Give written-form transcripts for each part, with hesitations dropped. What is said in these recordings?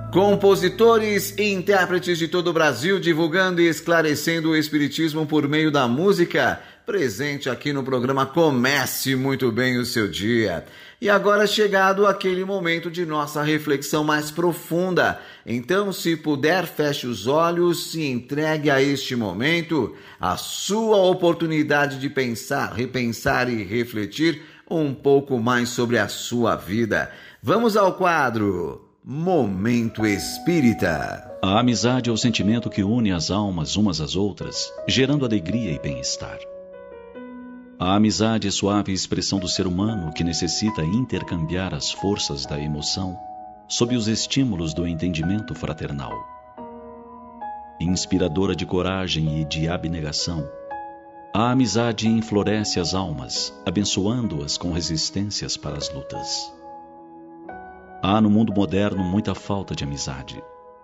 Compositores e intérpretes de todo o Brasil divulgando e esclarecendo o Espiritismo por meio da música. Presente aqui no programa Comece Muito Bem o Seu Dia. E agora chegado aquele momento de nossa reflexão mais profunda. Então, se puder, feche os olhos, se entregue a este momento, a sua oportunidade de pensar, repensar e refletir um pouco mais sobre a sua vida. Vamos ao quadro Momento Espírita. A amizade é o sentimento que une as almas umas às outras, gerando alegria e bem-estar. A amizade é suave expressão do ser humano que necessita intercambiar as forças da emoção sob os estímulos do entendimento fraternal. Inspiradora de coragem e de abnegação, a amizade enfloresce as almas, abençoando-as com resistências para as lutas. Há no mundo moderno muita falta de amizade.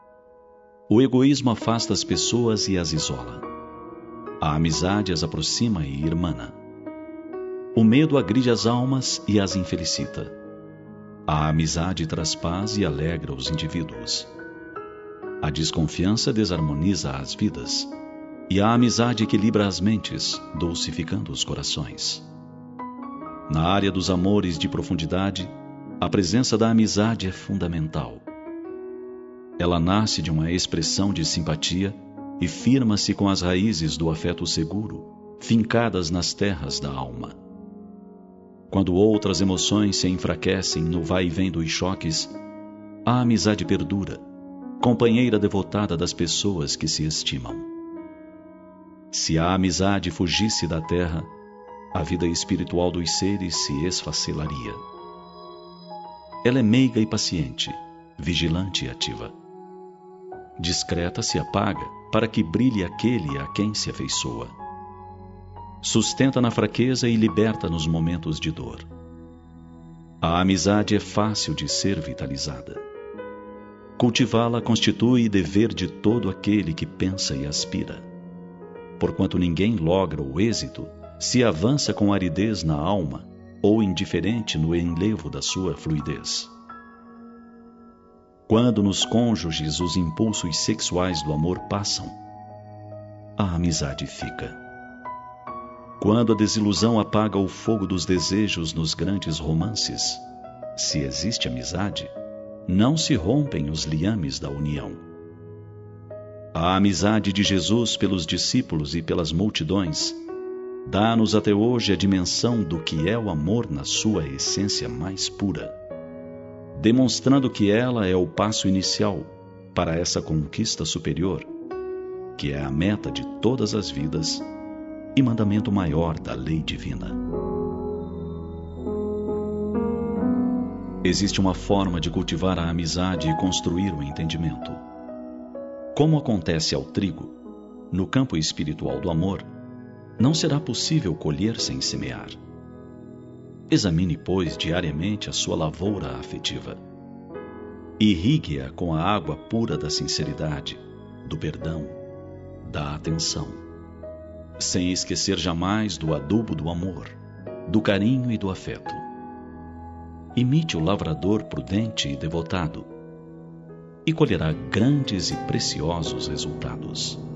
O egoísmo afasta as pessoas e as isola. A amizade as aproxima e irmana. O medo agride as almas e as infelicita. A amizade traz paz e alegra os indivíduos. A desconfiança desarmoniza as vidas. E a amizade equilibra as mentes, dulcificando os corações. Na área dos amores de profundidade, a presença da amizade é fundamental. Ela nasce de uma expressão de simpatia e firma-se com as raízes do afeto seguro, fincadas nas terras da alma. Quando outras emoções se enfraquecem no vai e vem dos choques, a amizade perdura, companheira devotada das pessoas que se estimam. Se a amizade fugisse da terra, a vida espiritual dos seres se esfacelaria. Ela é meiga e paciente, vigilante e ativa. Discreta se apaga para que brilhe aquele a quem se afeiçoa. Sustenta na fraqueza e liberta nos momentos de dor. A amizade é fácil de ser vitalizada. Cultivá-la constitui dever de todo aquele que pensa e aspira. Porquanto ninguém logra o êxito se avança com aridez na alma ou indiferente no enlevo da sua fluidez. Quando nos cônjuges os impulsos sexuais do amor passam, a amizade fica. Quando a desilusão apaga o fogo dos desejos nos grandes romances, se existe amizade, não se rompem os liames da união. A amizade de Jesus pelos discípulos e pelas multidões dá-nos até hoje a dimensão do que é o amor na sua essência mais pura, demonstrando que ela é o passo inicial para essa conquista superior, que é a meta de todas as vidas e mandamento maior da lei divina. Existe uma forma de cultivar a amizade e construir o entendimento. Como acontece ao trigo, no campo espiritual do amor, não será possível colher sem semear. Examine, pois, diariamente a sua lavoura afetiva. Irrigue-a com a água pura da sinceridade, do perdão, da atenção, sem esquecer jamais do adubo do amor, do carinho e do afeto. Imite o lavrador prudente e devotado, e colherá grandes e preciosos resultados.